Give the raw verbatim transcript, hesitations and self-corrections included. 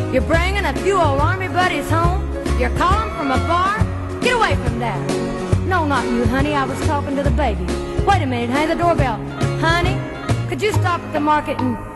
You're bringing a few old army buddies home. You're calling from afar. Get away from that. No, not you, honey. I was talking to the baby. Wait a minute, honey. The doorbell. Honey, could you stop at the market and